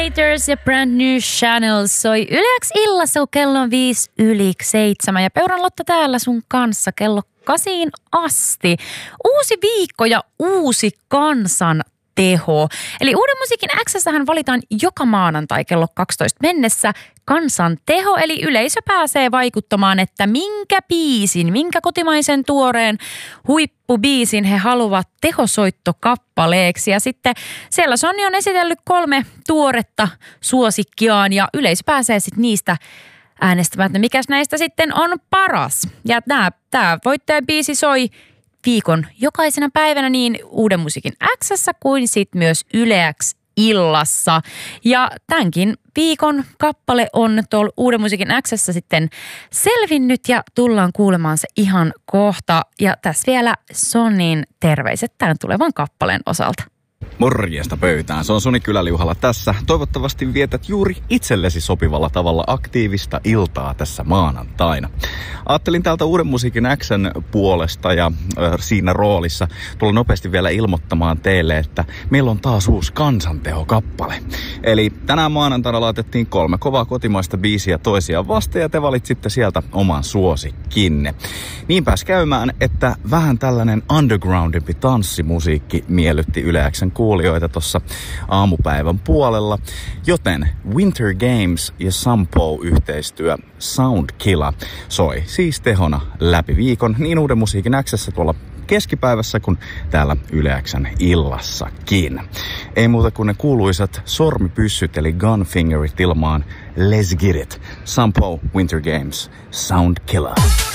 Haters ja Brand New Channel soi Yle X illassa, kun kello on 6:05. Ja Peuran Lotta täällä sun kanssa kello 8 asti. Uusi viikko ja uusi kansan teho. Eli Uuden musiikin X:ssähän valitaan joka maanantai kello 12 mennessä kansan teho. Eli yleisö pääsee vaikuttamaan, että minkä biisin, minkä kotimaisen tuoreen huippubiisin he haluavat tehosoittokappaleeksi. Ja sitten siellä Sonni on esitellyt 3 tuoretta suosikkiaan ja yleisö pääsee sitten niistä äänestämään, että mikäs näistä sitten on paras. Ja tämä voittajabiisi soi viikon jokaisena päivänä niin Uuden musiikin X:ssä kuin sitten myös Yle X illassa. Ja tämänkin viikon kappale on tuolla Uuden musiikin X:ssä sitten selvinnyt ja tullaan kuulemaan se ihan kohta. Ja tässä vielä Sonnin terveiset tämän tulevan kappaleen osalta. Morjesta pöytään. Se on Soni Kyläliuhalla tässä. Toivottavasti vietät juuri itsellesi sopivalla tavalla aktiivista iltaa tässä maanantaina. Ajattelin täältä Uuden musiikin X:n puolesta ja siinä roolissa tulla nopeasti vielä ilmoittamaan teille, että meillä on taas uusi kansantehokappale. Eli tänään maanantaina laitettiin 3 kovaa kotimaista biisiä toisiaan vastaan ja te valitsitte sieltä oman suosikkinne. Niin pääsi käymään, että vähän tällainen undergroundimpi tanssimusiikki miellytti Yle X:n kuulijoita tuossa aamupäivän puolella, joten Winter Games ja Sampo yhteistyö Soundkilla soi siis tehona läpi viikon niin Uuden musiikin X:ssä tuolla keskipäivässä kuin täällä Yle X:n illassakin. Ei muuta kuin ne kuuluisat sormipyssyt eli gunfingerit ilmaan. Let's get it. Sampo, Winter Games, Soundkilla.